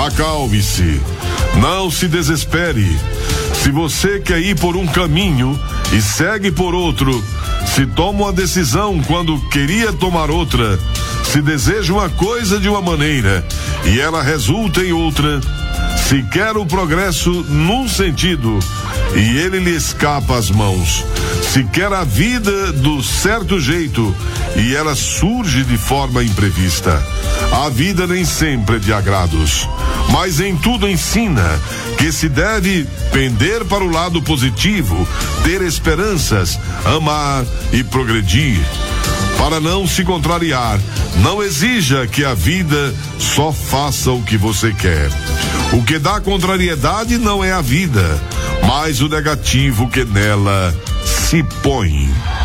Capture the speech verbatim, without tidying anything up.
Acalme-se, não se desespere. Se você quer ir por um caminho e segue por outro, se toma uma decisão quando queria tomar outra, se deseja uma coisa de uma maneira e ela resulta em outra, se quer o progresso num sentido e ele lhe escapa às mãos, se quer a vida do certo jeito e ela surge de forma imprevista. A vida nem sempre é de agrados, mas em tudo ensina que se deve pender para o lado positivo, ter esperanças, amar e progredir. Para não se contrariar, não exija que a vida só faça o que você quer. O que dá contrariedade não é a vida, mas o negativo que nela se põe.